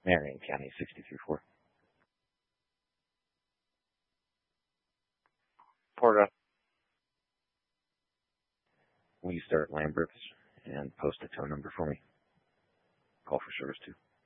Marion County, 63-4. Porta, will you start Lambert's and post a tow number for me? Call for service too.